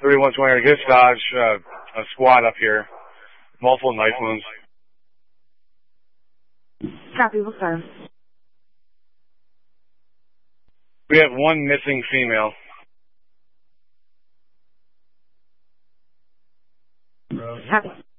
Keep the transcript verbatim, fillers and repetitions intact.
thirty-one twenty, Gibbs Dodge, uh, a squad up here. Multiple knife wounds. Copy, what's time? We have one missing female. Copy.